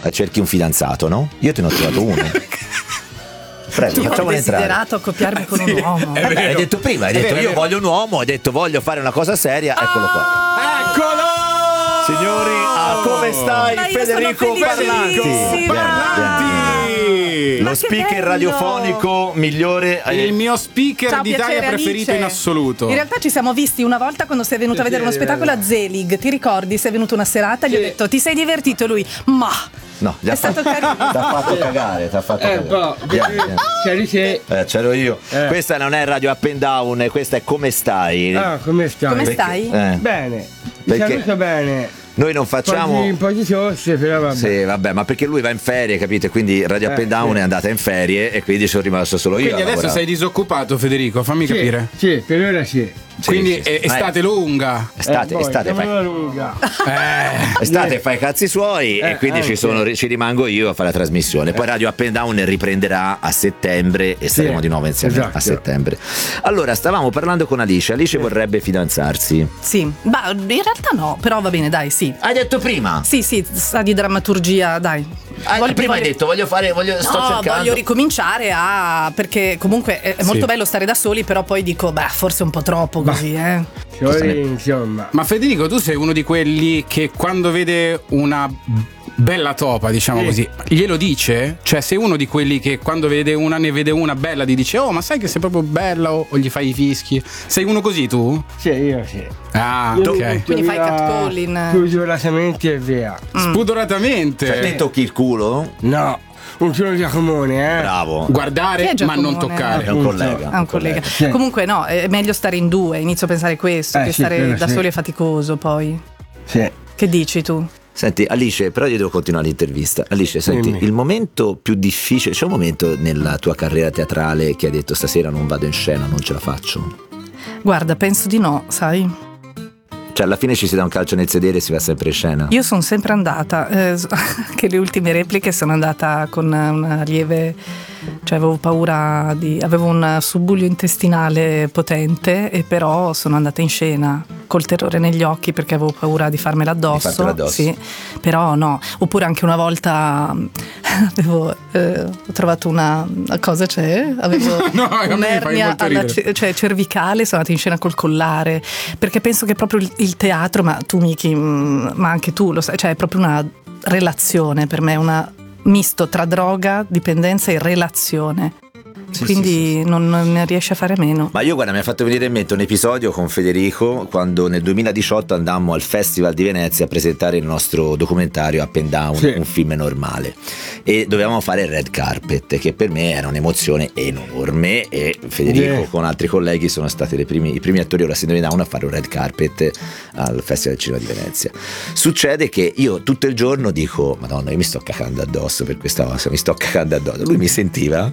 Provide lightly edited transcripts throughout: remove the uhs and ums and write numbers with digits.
cerchi un fidanzato, no? Io te ne ho trovato uno. Prego, Tu facciamolo hai entrare. desiderato accoppiarmi con un uomo. Hai detto prima, hai detto io voglio un uomo, hai detto voglio fare una cosa seria, eccolo qua. Eccolo! Signori, come stai Ma io Federico sono Parlanti? felicissima. Parlanti! Ma Lo che speaker bello! radiofonico migliore. Il mio speaker Ciao, d'Italia piacere, preferito Alice. in assoluto. In realtà ci siamo visti una volta quando sei venuto a vedere uno spettacolo a Zelig. Ti ricordi? Sei venuto una serata e gli ho detto ti sei divertito? Lui, ma No, è stato carino. T'ha fatto cagare, t'ha fatto cagare. C'eri te. C'ero io. Questa non è Radio Up and Down, questa è Come stai? Ah, come stai? Come stai? Bene. Perché- Mi saluto bene. Noi non facciamo. Un po' di tosse, però vabbè. Sì, vabbè, ma perché lui va in ferie, capite? Quindi Radio Up and Down sì. è andata in ferie e quindi sono rimasto solo io. Quindi a adesso lavorare. sei disoccupato, Federico, fammi Sì, capire. sì, per ora sì. Sì, Quindi sì, sì. è estate lunga. Estate, Poi, estate, chiamala fai, lunga. estate fai i cazzi suoi e quindi ci rimango io a fare la trasmissione. Poi Radio Up and Down riprenderà a settembre e saremo di nuovo insieme esatto. a settembre. Allora, stavamo parlando con Alice. Alice vorrebbe fidanzarsi. Sì, ma in realtà no, però va bene, dai, sì. Hai detto prima? Sì, sa di drammaturgia, dai. Prima hai detto sto No, cercando. voglio ricominciare perché comunque è molto bello stare da soli, però poi dico, forse un po' troppo così, Insomma. Ma Federico, tu sei uno di quelli che quando vede una bella topa, diciamo così, glielo dice? Cioè sei uno di quelli che quando ne vede una bella gli dice ma sai che sei proprio bella o gli fai i fischi? Sei uno così tu? Sì, io sì. Ah, Io ok. Quindi fai catcalling. Spudoratamente e via. Spudoratamente. Cioè, te tocchi il culo? No, un giorno Giacomone, Bravo. Guardare Chi è ma non Giacomone? toccare. È un collega. Ah, un collega. Sì. Comunque no, è meglio stare in due, inizio a pensare questo, che sì, stare quello da sì. soli è faticoso poi. Sì. Che dici tu? Senti, Alice, però io devo continuare l'intervista. Alice, senti, Dimmi. il momento più difficile, c'è un momento nella tua carriera teatrale che hai detto stasera non vado in scena, non ce la faccio? Guarda, penso di no, sai? Cioè alla fine ci si dà un calcio nel sedere e si va sempre in scena? Io sono sempre andata, che le ultime repliche sono andata con una lieve, cioè avevo un subbuglio intestinale potente e però sono andata in scena col terrore negli occhi perché avevo paura di farmela addosso. Di fartela addosso. Sì, però no, oppure anche una volta ho trovato una cosa, avevo No, a me fai un'ernia molto ridere. cervicale, sono andata in scena col collare perché penso che proprio il teatro, ma tu Miki, ma anche tu lo sai, cioè è proprio una relazione per me, una misto tra droga, dipendenza e relazione. Sì, Quindi sì. Non ne riesce a fare a meno. Ma io guarda, mi ha fatto venire in mente un episodio con Federico quando nel 2018 andammo al Festival di Venezia a presentare il nostro documentario Up and Down, Sì. un film normale, e dovevamo fare il red carpet, che per me era un'emozione enorme, e Federico con altri colleghi sono stati i primi attori della Sindrome Down a fare un red carpet al Festival del Cinema di Venezia. Succede che io tutto il giorno dico Madonna, io mi sto cacando addosso per questa cosa, mi sto cacando addosso. Lui mi sentiva.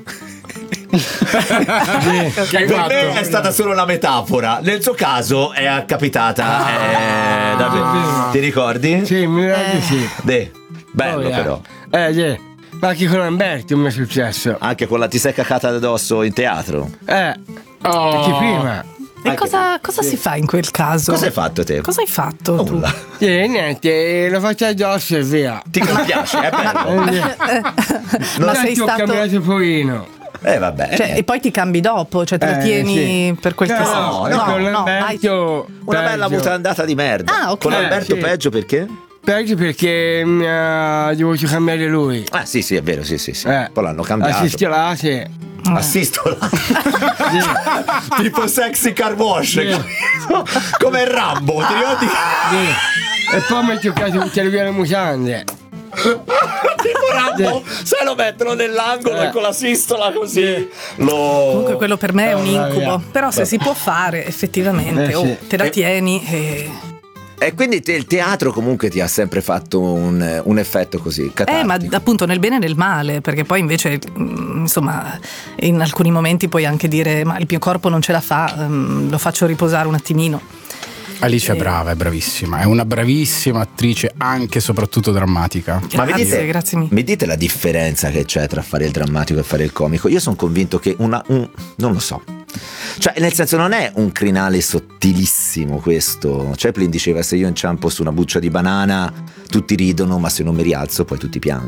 Che hai Per fatto? me è stata solo una metafora, nel suo caso è capitata. Ti ricordi? Sì, mi ricordo sì. Bello però. Sì. Ma anche con Lamberti mi è successo. Anche quella ti sei cacata addosso in teatro. Perché prima. E cosa si fa in quel caso? Cosa hai fatto te? Cosa hai fatto tu? Nulla. Niente, lo faccio addosso e via. Ti piace, è bello. Ma sei Tanto ho stato... cambiato un pochino. Vabbè. Cioè, e poi ti cambi dopo, cioè te lo tieni per quel che No, so. con Lamberto Una bella peggio. mutandata di merda. Ah, ok. Con Alberto sì. peggio perché? Peggio perché mi ha dovuto cambiare lui. Ah sì, è vero, sì. Poi l'hanno cambiato. Assistolate. Assistola. Tipo sexy car wash. Come il Rambo, ti ricordi? E poi mi ha toccato buttare via le mutande. Tipo Rambo, se lo mettono nell'angolo e con la sistola così. Comunque quello per me è un incubo. via. Però se si può fare effettivamente, sì. te la tieni e... E quindi il teatro comunque ti ha sempre fatto un effetto così catartico. ma appunto nel bene e nel male, perché poi invece insomma in alcuni momenti puoi anche dire ma il mio corpo non ce la fa, lo faccio riposare un attimino. Alice è brava, è bravissima, è una bravissima attrice, anche e soprattutto drammatica. Ma Grazie mille. mi dite la differenza che c'è tra fare il drammatico e fare il comico? Io sono convinto che non lo so. Cioè, nel senso, non è un crinale sottilissimo questo. Chaplin diceva: se io inciampo su una buccia di banana tutti ridono, ma se non mi rialzo poi tutti piangono.